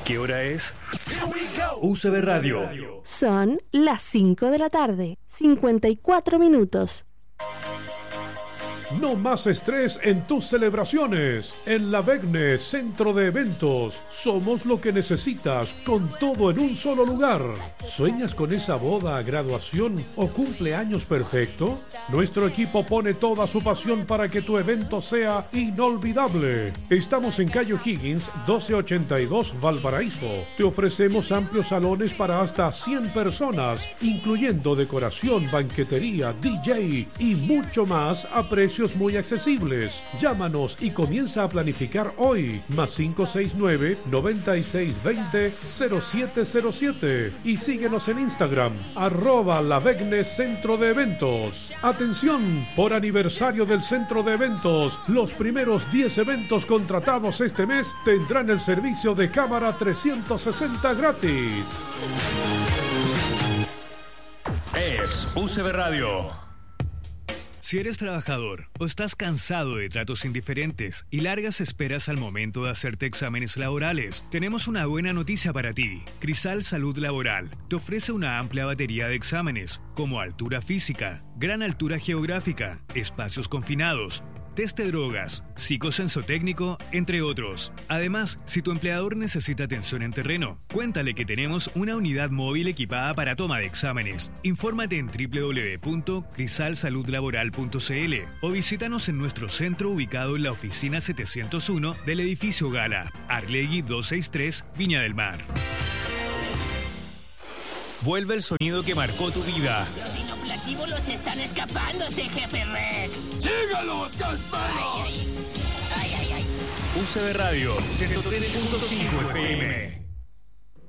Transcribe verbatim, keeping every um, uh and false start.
¿Qué hora es? U C B Radio. Son las cinco de la tarde, cincuenta y cuatro minutos. No más estrés en tus celebraciones. En La Vegne, Centro de Eventos, somos lo que necesitas, con todo en un solo lugar. ¿Sueñas con esa boda, graduación o cumpleaños perfecto? Nuestro equipo pone toda su pasión para que tu evento sea inolvidable. Estamos en Calle Higgins, doce ochenta y dos, Valparaíso. Te ofrecemos amplios salones para hasta cien personas, incluyendo decoración, banquetería, D J y mucho más a precios muy accesibles. Llámanos y comienza a planificar hoy. Más cinco seis nueve, noventa y seis veinte, cero siete cero siete y síguenos en Instagram, arroba La Vegne Centro de Eventos. Atención, por aniversario del Centro de Eventos, los primeros diez eventos contratados este mes tendrán el servicio de cámara trescientos sesenta gratis. Es U C B Radio. Si eres trabajador o estás cansado de tratos indiferentes y largas esperas al momento de hacerte exámenes laborales, tenemos una buena noticia para ti. Crisal Salud Laboral te ofrece una amplia batería de exámenes como altura física, gran altura geográfica, espacios confinados, test de drogas, psicosensotécnico, entre otros. Además, si tu empleador necesita atención en terreno, cuéntale que tenemos una unidad móvil equipada para toma de exámenes. Infórmate en doble u doble u doble u punto crisal salud laboral punto c l o visítanos en nuestro centro ubicado en la oficina setecientos uno del edificio Gala, Arlegui doscientos sesenta y tres, Viña del Mar. Vuelve el sonido que marcó tu vida. Los dinoplatíbulos están escapándose, jefe Rex. ¡Sígalos, Casparo! Ay, ay, ay, ay, ay. U C B Radio, ciento tres punto cinco F M.